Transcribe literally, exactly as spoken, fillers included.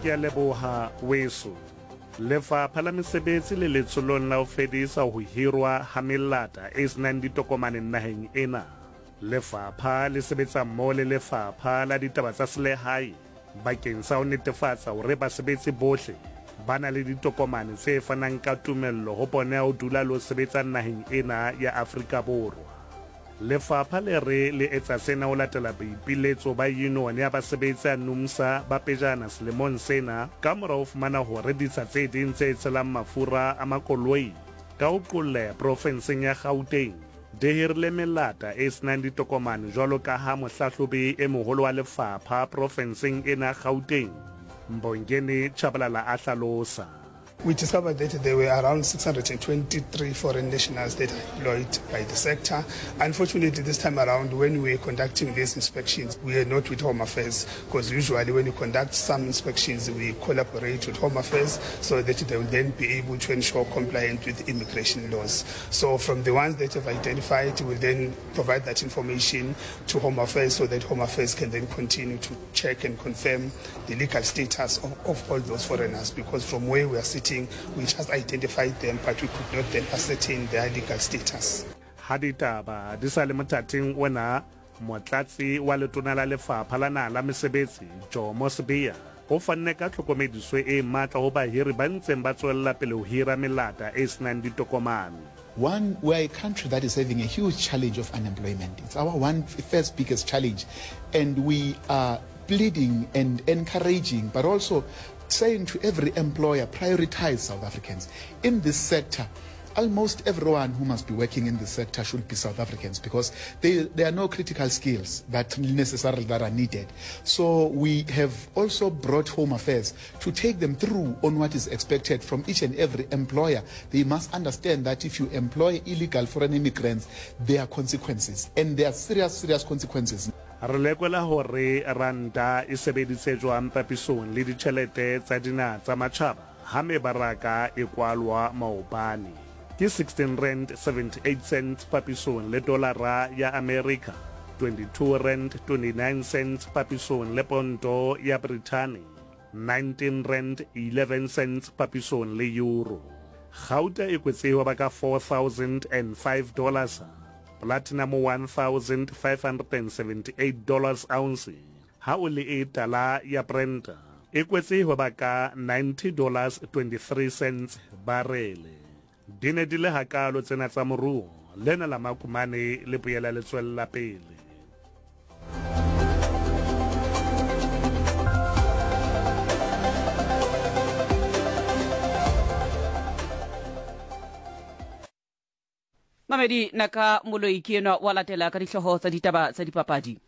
ke a leboha weso. Lefapha la mesebetsi le letsolong la ho fedisa ho hirwa ha melata e senang ditokomane naheng ena. Lefapha le sebetsa mmoho le lefapha la ditaba tsa selehae bakeng sa ho netefatsa hore basebetsi bohle ba na le ditokomane tse fanang ka tumello ho bona ho dula le ho sebetsa naheng ena ya Afrika Borwa. Lefapha le re le etsa sena ho latela boipiletso ba union ya basebetsi a NUMSA ba pejana selemong sena ka mora ho fumana hore ditsha tse ding tse tselang mafura a makoloi ka ho qolla profenseng ya Gauteng di hirile melata e senang ditokomane jwalo ka ha mohlahlobi e moholo wa lefapha profenseng ena Gauteng Mbongeni Chabalala a hlalosa. We discovered that there were around six hundred twenty-three foreign nationals that are employed by the sector. Unfortunately, this time around, when we were conducting these inspections, we are not with Home Affairs, because usually when you conduct some inspections, we collaborate with Home Affairs so that they will then be able to ensure compliance with immigration laws. So from the ones that have identified, we will then provide that information to Home Affairs so that Home Affairs can then continue to check and confirm the legal status of, of all those foreigners, because from where we are sitting, we just identified them, but we could not then ascertain their legal status. Haditaba disale mothating wena motlatsi wa letona la lefapha la na la mesebetsi Jomo Sibiya o fanne ka tlhokomediso e matla ho bahiri ba ntseng ba tswella pele ho hira melata e senang ditokomane. One, we're a country that is having a huge challenge of unemployment. It's our one first biggest challenge, and we are pleading and encouraging, but also saying to every employer, prioritize South Africans. In this sector, almost everyone who must be working in this sector should be South Africans, because they, there are no critical skills that necessarily that are needed. So we have also brought Home Affairs to take them through on what is expected from each and every employer. They must understand that if you employ illegal foreign immigrants, there are consequences, and there are serious, serious consequences. Re lekola hore ranta e sebeditse jwang papisong le ditjhelete tsa dinaha tsa matjhaba ha mebaraka e kwalwa maobane ke sixteen rand seventy-eight cents papisong le dolara ya America, twenty-two rand twenty-nine cents papisong le ponto ya Britain, nineteen rand eleven cents papisong le euro. Gauta e kwetsewa ba ka four thousand five dollars, platinum one thousand five hundred seventy-eight dollars ounce, ha o le e tala ya Brent e kwetsewa ba ka ninety dollars twenty-three cents barele. Dine di le hakalo tsena tsa moruo lena la makumane le boela le tswella pele. Mamedi naka moloi ke enwa wa latela ka dihloho tsa ditaba tsa dipapadi.